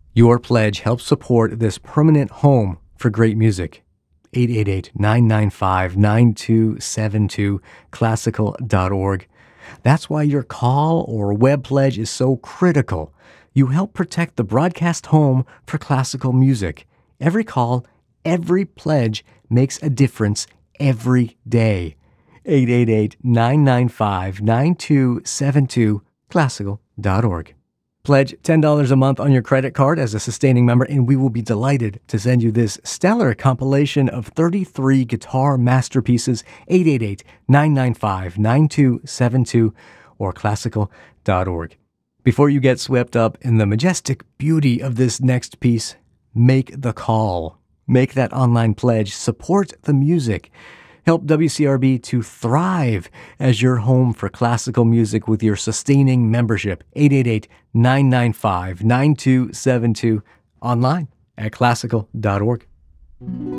Your pledge helps support this permanent home for great music. 888-995-9272, classical.org. That's why your call or web pledge is so critical. You help protect the broadcast home for classical music. Every call, every pledge makes a difference every day. 888-995-9272, classical.org. Pledge $10 a month on your credit card as a sustaining member, and we will be delighted to send you this stellar compilation of 33 guitar masterpieces. 888-995-9272 or classical.org. Before you get swept up in the majestic beauty of this next piece, make the call. Make that online pledge. Support the music. Help WCRB to thrive as your home for classical music with your sustaining membership. 888-995-9272. Online at classical.org.